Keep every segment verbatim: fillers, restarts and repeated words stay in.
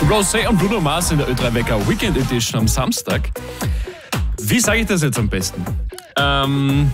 Rosé und Bruno Mars in der Ö drei Wecker Weekend Edition am Samstag. Wie sage ich das jetzt am besten? Ähm,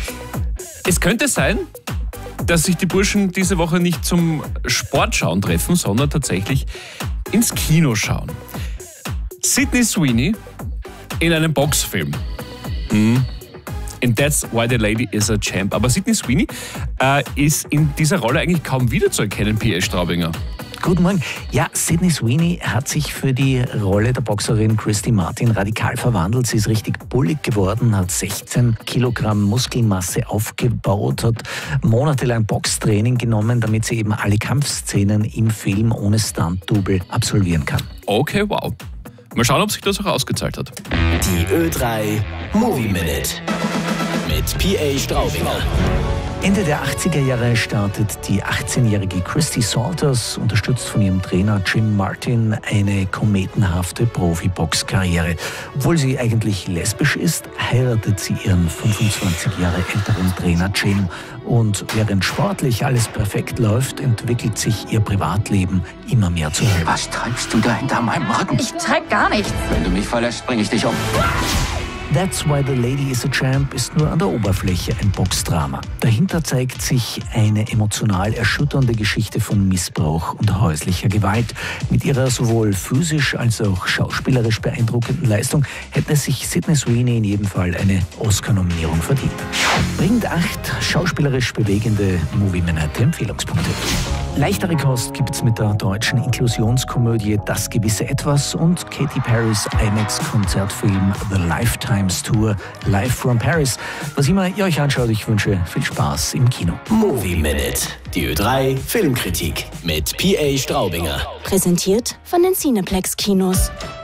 es könnte sein, dass sich die Burschen diese Woche nicht zum Sportschauen treffen, sondern tatsächlich ins Kino schauen. Sydney Sweeney in einem Boxfilm. Hm. And that's why the lady is a champ. Aber Sydney Sweeney äh, ist in dieser Rolle eigentlich kaum wiederzuerkennen, P A. Straubinger. Guten Morgen. Ja, Sydney Sweeney hat sich für die Rolle der Boxerin Christy Martin radikal verwandelt. Sie ist richtig bullig geworden, hat sechzehn Kilogramm Muskelmasse aufgebaut, hat monatelang Boxtraining genommen, damit sie eben alle Kampfszenen im Film ohne Stunt-Double absolvieren kann. Okay, wow. Mal schauen, ob sich das auch ausgezahlt hat. Die Ö drei Movie Minute mit P A. Straubinger. Ende der achtziger Jahre startet die achtzehnjährige Christy Salters, unterstützt von ihrem Trainer Jim Martin, eine kometenhafte Profi-Box-Karriere. Obwohl sie eigentlich lesbisch ist, heiratet sie ihren fünfundzwanzig Jahre älteren Trainer Jim. Und während sportlich alles perfekt läuft, entwickelt sich ihr Privatleben immer mehr zur Hölle. Was treibst du da hinter meinem Rücken? Ich treib gar nichts. Wenn du mich verlässt, bring ich dich um. That's Why the Lady is a Champ ist nur an der Oberfläche ein Boxdrama. Dahinter zeigt sich eine emotional erschütternde Geschichte von Missbrauch und häuslicher Gewalt. Mit ihrer sowohl physisch als auch schauspielerisch beeindruckenden Leistung hätte sich Sydney Sweeney in jedem Fall eine Oscar-Nominierung verdient. Bringt acht schauspielerisch bewegende Movie-Minute Empfehlungspunkte. Leichtere Kost gibt's mit der deutschen Inklusionskomödie Das gewisse Etwas und Katy Perrys IMAX-Konzertfilm The Lifetimes Tour Live from Paris. Was immer ihr euch anschaut, ich wünsche viel Spaß im Kino. Movie Minute, die Ö drei Filmkritik mit P A. Straubinger. Präsentiert von den Cineplex Kinos.